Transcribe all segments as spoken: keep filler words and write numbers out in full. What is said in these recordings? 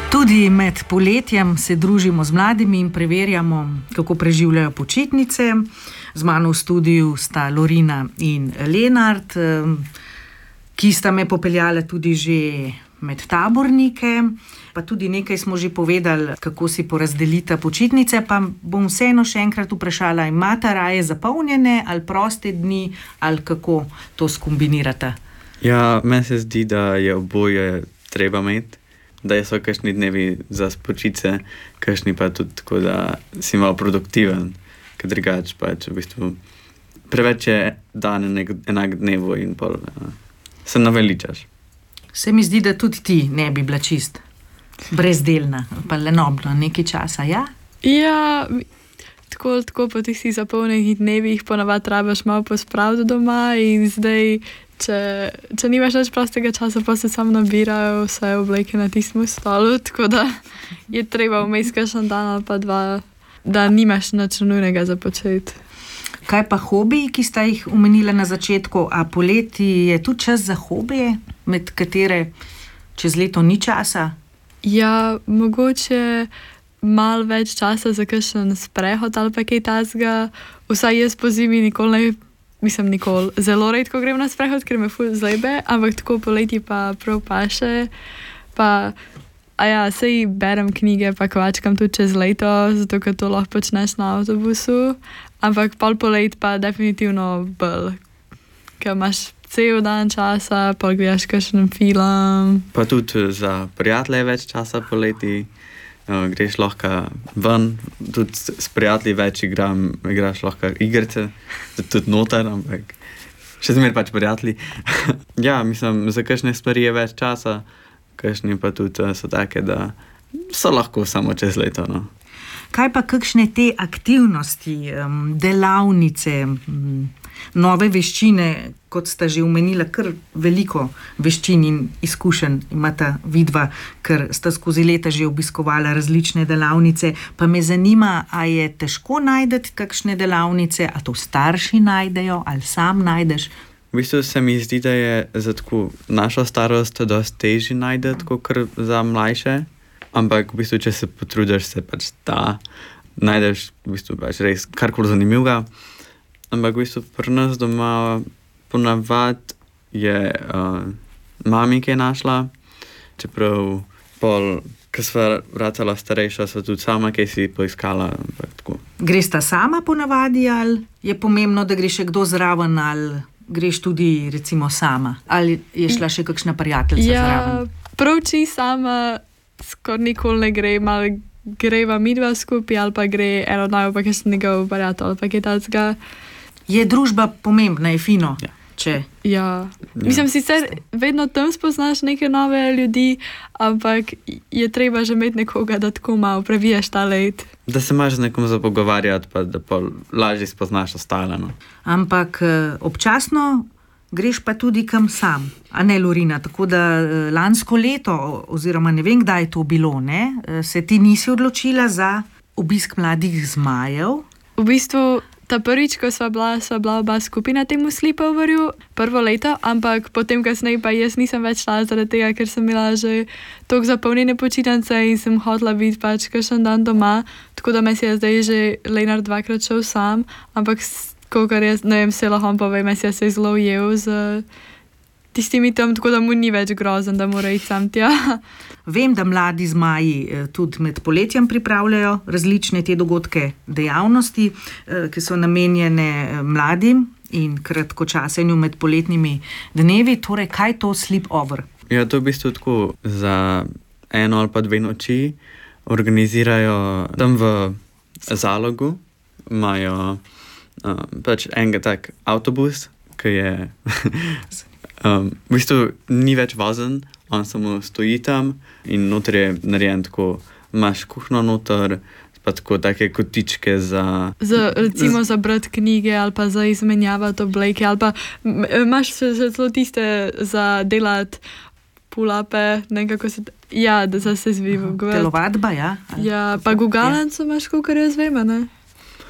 Tudi med poletjem se družimo z mladimi in preverjamo, kako preživljajo počitnice. Z mano v studiu sta Lorina in Lenart, ki sta me popeljala tudi že med tabornike, pa tudi nekaj smo že povedali, kako si porazdelita počitnice, pa bom vseeno še enkrat vprašala, imata raje zapolnjene ali proste dni, ali kako to skombinirata? Ja, meni se zdi, da je oboje treba imeti, da so kakšni dnevi za spočice, kakšni pa tudi tako, da si malo produktiven, ker drugače pač v bistvu preveč je dan enak dnevu in pol ja, se naveličaš. Se mi zdi, da tudi ti ne bi bila čist brezdelna, pa lenobna nekaj časa, ja? Ja, tako, tako po tistih zapolnjenih dnevih ponavadi trabaš malo pospraviti doma in zdaj, če, če nimaš več prostega časa, pa se samo nabirajo vse obleke na tistem stolu, tako da je treba vmes kakšen dan ali pa dva, da nimaš nič nujnega za početi. Kaj pa hobiji, ki sta jih omenila na začetku, a poleti je tudi čas za hobije, med katere čez leto ni časa? Ja, mogoče malo več časa za kakšen sprehod ali pa kaj takega. Vsaj jaz po zimi nikoli ne, mislim nikoli, zelo redko grem na sprehod, ker me ful zlebe, ampak tako poleti pa prav paše. Pa, a ja, sej berem knjige, pa kvačkam tudi čez leto, zato ker to lahko počneš na avtobusu. Ampak pol polet pa definitivno bolj, ker imaš cel dan časa, pa gledaš kakšen film. Pa tudi za prijatelje več časa poleti, uh, greš lahko ven, tudi s prijatelji več igram, igraš lahko igrice, tudi noter, ampak še zmer pač prijatelji. Ja, mislim, za kakšne stvari je več časa, kakšni pa tudi uh, so take, da so lahko samo čez leto, no. Kaj pa kakšne te aktivnosti, delavnice, nove veščine, kot sta že omenila, kar veliko veščin in izkušenj imata vidva, ker sta skozi leta že obiskovala različne delavnice, pa me zanima, a je težko najdeti kakšne delavnice, a to starši najdejo, ali sam najdeš? V bistvu se mi zdi, da je za tako našo starost dosti težje najdeti, kot za mlajše. Ampak v bistvu, če se potrudiš, se pač da, najdeš v bistvu pač res karkoli zanimivega. Ampak v bistvu pri nas doma ponavadi je uh, mami, ki je našla, čeprav pol, ko sva vracala starejša, sva tudi sama, ki si poiskala. Tako. Greš ta sama ponavadi, ali je pomembno, da greš še kdo zraven, ali greš tudi recimo sama? Ali je šla še kakšna prijateljica ja, zraven? Ja, prav či sama skoro nikoli ne gre, malo greva midva skupaj ali pa gre eno najo pa kakšen njegov prijatelj ali pa kaj takega. Je družba pomembna, je fino? Ja. Če? Ja. ja. Mislim, sicer vedno tam spoznaš neke nove ljudi, ampak je treba že imeti nekoga, da tako malo previješ ta let. Da se imaš z nekom za pogovarjati, pa da pa lažje spoznaš ostale. No. Ampak občasno greš pa tudi kam sam, a ne Lorina, tako da lansko leto, oziroma ne vem, kdaj je to bilo, ne? Se ti nisi odločila za obisk Mladih zmajev? V bistvu, ta prvič, ko sva bila, sva bila oba skupaj na temu sleepoverju, prvo leto, ampak potem kasneje pa jaz nisem več šla zaradi tega, ker sem imela že toliko zapolnjene počitnice in sem hotela biti pač kakšen dan doma, tako da me si je zdaj že Lenart dvakrat šel sam, ampak kakor jaz, ne vem, se lahko povej, me si je se zelo ujel z tistimi tam, tako da mu ni več grozen, da mora iti sam tja. Vem, da Mladi zmaji tudi med poletjem pripravljajo različne te dogodke, dejavnosti, ki so namenjene mladim in kratkočasenju med poletnimi dnevi. Torej, kaj to sleepover? Ja, to je v bistvu tako za eno ali pa dve noči organizirajo tam v Zalogu, imajo Um, pač enega tak avtobus, ki je um, v bistvu ni več vozen, on samo stoji tam in noter je narejen tako, imaš kuhno noter, pa tako take kotičke za... za recimo z... za brati knjige ali pa za izmenjavati obleke ali pa imaš še celo tiste za delati pull-upe, nekako se... Ja, da se zvivo. Telovadba, ja? Ja, pa gugalanco imaš, kakor jaz vem, ne?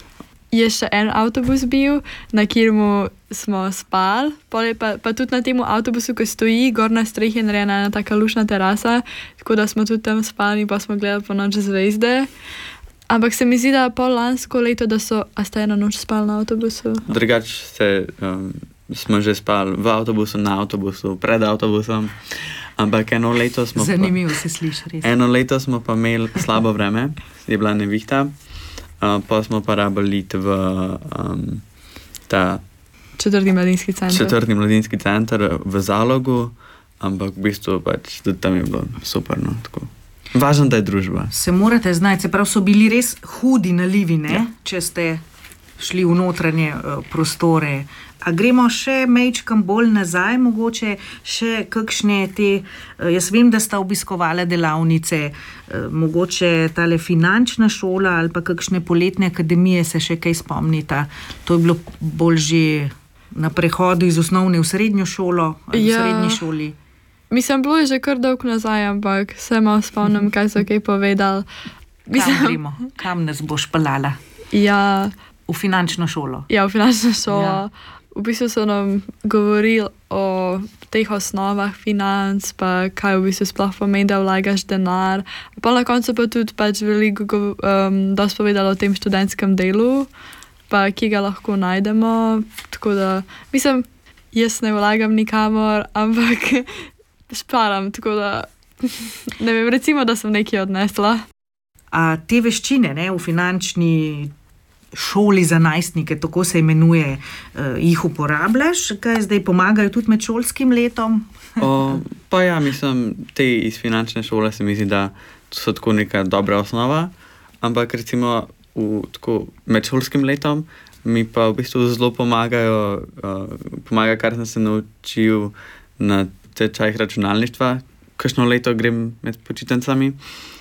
je še en avtobus bil, na katerem smo spali, pa, pa tudi na tem avtobusu, ki stoji, gor na strehi je narejena ena taka lušna terasa, tako da smo tudi tam spali, pa smo gledali po noč zvezde. Ampak se mi zdi, da pol lansko leto, da so, a ste eno noč spali na avtobusu? Drugač se, um, smo že spali v avtobusu, na avtobusu, pred avtobusom, ampak eno leto smo Zanimivo pa, se sliši, res. Eno leto smo pa imeli slabo vreme, je bila nevihta, uh, pa smo pa rabili iti v um, ta četrti mladinski center. Četrti mladinski center v Zalogu, ampak v bistvu pač tudi tam je bilo super, no, tako. Važno, da je družba. Se morate znati, se pravi, so bili res hudi nalivi, ne? Ja. Če ste šli v notranje uh, prostore. A gremo še mejčkam bolj nazaj, mogoče še kakšne te, uh, jaz vem, da sta obiskovali delavnice, uh, mogoče tale finančna šola ali pa kakšne poletne akademije se še kaj spomnita. To je bilo bolj že na prehodu iz osnovne v srednjo šolo ali Ja. v srednji šoli. Mislim, bilo je že kar dolgo nazaj, ampak se malo spomnim, kaj so kaj povedali. Kam gremo? Kam nas boš pelala? Ja, V finančno šolo. ja, v finančno šolo. Ja. V bistvu so nam govorili o teh osnovah financ, pa kaj v bistvu sploh pomeni, da vlagaš denar. Pa na koncu pa tudi pač veliko go- um, dosti povedali o tem študentskem delu, pa ki ga lahko najdemo. Tako da, mislim, jaz ne vlagam nikamor, ampak šparam, tako da ne vem, recimo, da sem nekaj odnesla. A te veščine, ne, v finančni šoli za najstnike, tako se imenuje, uh, jih uporabljaš, kaj zdaj pomagajo tudi med šolskim letom? O, pa ja, mislim, te iz finančne šole se mi zdi, da so tako neka dobra osnova, ampak recimo v, tako, med šolskim letom mi pa v bistvu zelo pomagajo, uh, pomaga, kar sem se naučil na tečajih računalništva. Kakšno leto grem med počitnicami,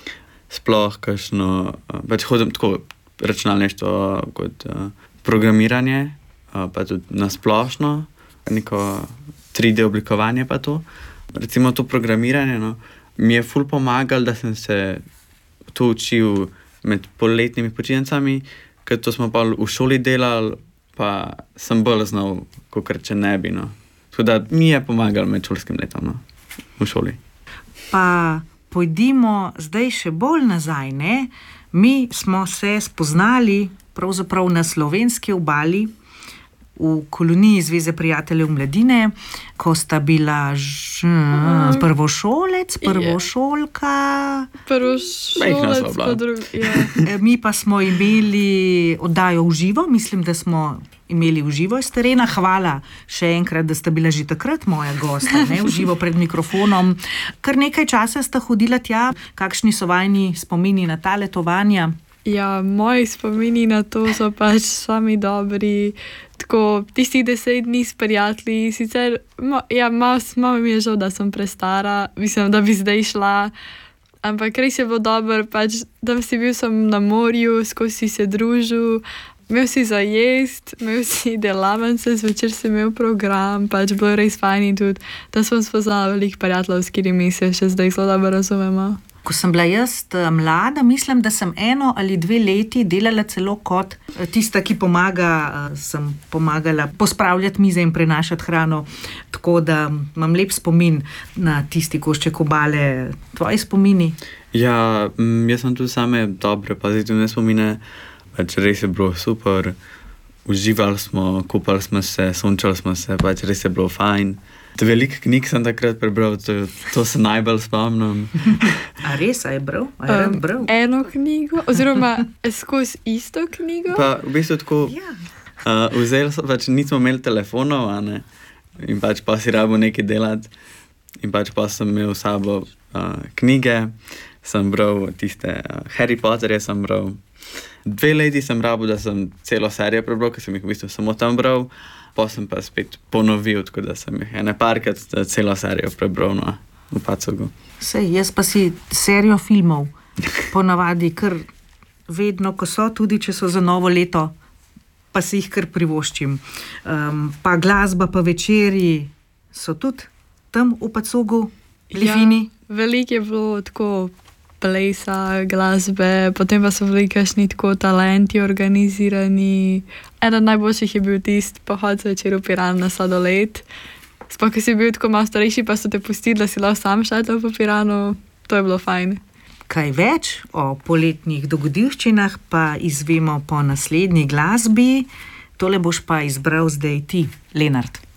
sploh kakšno, uh, pač hodim tako računalništvo kot uh, programiranje, uh, pa tudi na splošno, neko tri D oblikovanje pa to. Recimo to programiranje, no, mi je ful pomagalo, da sem se to učil med poletnimi počitnicami, ker to smo pa v šoli delali, pa sem bolj znal, kakor če ne bi, no. Tako da mi je pomagalo med šolskim letom, no, v šoli. Pa pojdimo zdaj še bolj nazaj, ne? Mi smo se spoznali pravzaprav na slovenski obali v koloniji Zveze prijateljev mladine, ko sta bila ž... prvošolec, prvošolka. Prvošolec, sva bila. pa drugi. Ja. E, Mi pa smo imeli oddajo v živo, mislim, da smo imeli v živo iz terena. Hvala še enkrat, da sta bila že takrat moja gosta, ne, v živo pred mikrofonom. Kar nekaj časa sta hodila tja. Kakšni so vajni spomini na ta letovanja? Ja, moji spomini na to so pač sami dobri. Tako, tistih deset dni s prijatelji, sicer, ma, ja, malo mal mi je žal, da sem prestara, mislim, da bi zdaj šla, ampak res je bilo dobro, pač, da si bil sem na morju, skozi si se družil, imel si za jest, imel si delavnice, zvečer si imel program, pač bilo res fajn in tudi, da sem spoznala veliko prijateljev, s katerimi se še zdaj zelo dobro razumemo. Ko sem bila jaz eh, mlada, mislim, da sem eno ali dve leti delala celo kot eh, tista, ki pomaga, eh, sem pomagala pospravljati mize in prenašati hrano, tako da imam lep spomin na tisti košček obale. Tvoji spomini? Ja, mm, jaz sem tudi same dobre, pozitivne spomine, pač res je bilo super, uživali smo, kupali smo se, sončali smo se, pač res je bilo fajn. Veliko knjig sem takrat prebral, to, to se najbolj spomnim. A res, a je bral? A je rad bral? Eno knjigo, oziroma skozi isto knjigo. Pa v bistvu tako, Ja. uh, vzeli so, pač nismo imeli telefonov, a ne, in pač pa si rabo nekaj delati, in pač pa sem imel s sabo uh, knjige, sem bral tiste uh, Harry Potterje sem bral. Dve leti sem rabo, da sem celo serijo prebral, ker sem jih v bistvu samo tam bral, pa sem pa spet ponovil, tako da sem jih ene parkrat celo serijo prebral, no, v Pacogu. Sej, jaz pa si serijo filmov ponavadi kar vedno, ko so, tudi če so za novo leto, pa si jih kar privoščim. Um, pa glasba, pa večeri so tudi tam v Pacogu, bili Ja, fini. veliko je bilo tako plesa, glasbe, potem pa so bili kakšni tako talenti organizirani. Eden najboljših je bil tisti pohod zvečer v Piran na sladoled. Sploh, ko si bil tako malo starejši, pa so te pustili, da si lahko sam šel po Piranu. To je bilo fajn. Kaj več o poletnih dogodivščinah pa izvemo po naslednji glasbi. Tole boš pa izbral zdaj ti, Lenart.